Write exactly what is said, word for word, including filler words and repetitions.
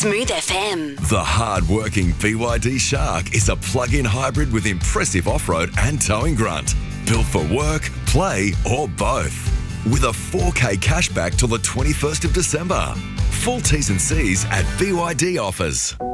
Smooth F M. The hard-working B Y D Shark is a plug-in hybrid with impressive off-road and towing grunt. Built for work, play or both. With a four K cashback till the twenty-first of December. Full T's and C's at B Y D offers.